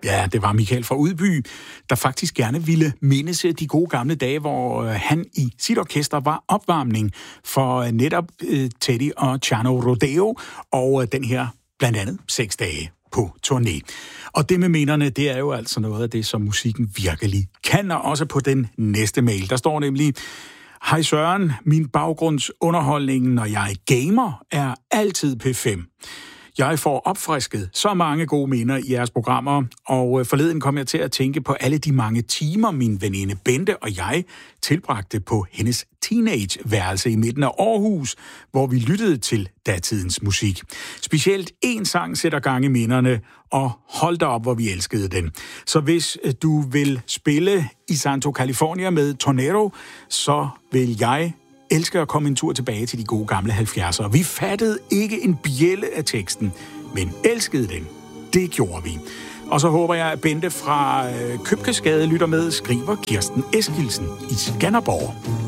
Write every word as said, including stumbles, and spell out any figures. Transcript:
Ja, det var Michael fra Udby, der faktisk gerne ville mindes de gode gamle dage, hvor han i sit orkester var opvarmning for netop Teddy og Chano Rodeo og den her blandt andet seks dage på turné. Og det med minderne, det er jo altså noget af det, som musikken virkelig kan, og også på den næste mail. Der står nemlig: Hej Søren, min baggrundsunderholdning, når jeg gamer, er altid P fem. Jeg får opfrisket så mange gode minder i jeres programmer, og forleden kom jeg til at tænke på alle de mange timer, min veninde Bente og jeg tilbragte på hendes teenageværelse i midten af Aarhus, hvor vi lyttede til datidens musik. Specielt en sang sætter gang i minderne, og hold da op, hvor vi elskede den. Så hvis du vil spille i Santo California med Tornado, så vil jeg elske at komme en tur tilbage til de gode gamle halvfjerdser. Vi fattede ikke en bjælle af teksten, men elskede den. Det gjorde vi. Og så håber jeg, at Bente fra Købkesgade lytter med, skriver Kirsten Eskildsen i Skanderborg.